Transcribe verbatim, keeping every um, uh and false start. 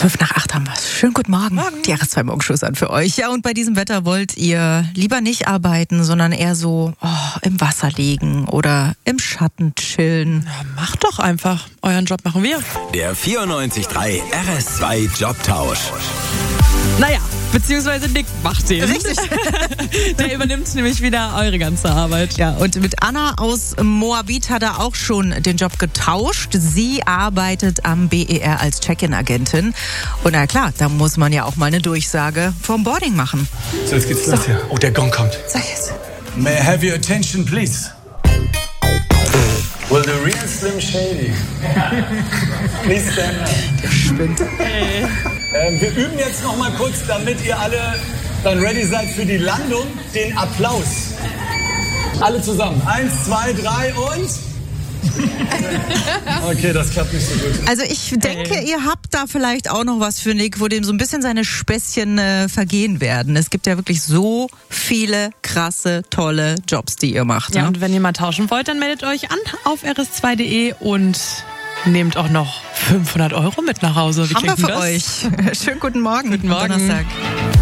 Fünf nach acht haben wir es. Schönen guten Morgen. Morgen. Die R S zwei Morgenshows an für euch. Ja, und bei diesem Wetter wollt ihr lieber nicht arbeiten, sondern eher so oh, im Wasser liegen oder im Schatten chillen. Ja, macht doch einfach. Euren Job machen wir. Der vierundneunzig Komma drei R S zwei Jobtausch. Naja, beziehungsweise Nick macht den. Richtig. Der übernimmt nämlich wieder eure ganze Arbeit. Ja, und mit Anna aus Moabit hat er auch schon den Job getauscht. Sie arbeitet am B E R als Check-in-Agentin. Und na klar, da muss man ja auch mal eine Durchsage vom Boarding machen. So, jetzt geht's los hier. Oh, der Gong kommt. Sag jetzt. May I have your attention, please? Will the real Slim Shady please stand up? Der spinnt. Ähm, wir üben jetzt noch mal kurz, damit ihr alle dann ready seid für die Landung, den Applaus. Alle zusammen. Eins, zwei, drei und... Okay, das klappt nicht so gut. Also ich denke, Hey. ihr habt da vielleicht auch noch was für Nick, wo dem so ein bisschen seine Späßchen äh, vergehen werden. Es gibt ja wirklich so viele krasse, tolle Jobs, die ihr macht. Ja, Ne? und wenn ihr mal tauschen wollt, dann meldet euch an auf r s zwei punkt d e und nehmt auch noch fünfhundert Euro mit nach Hause. Wie Haben wir klingt für denn das? euch. Schönen guten Morgen. Guten Morgen. Donnerstag.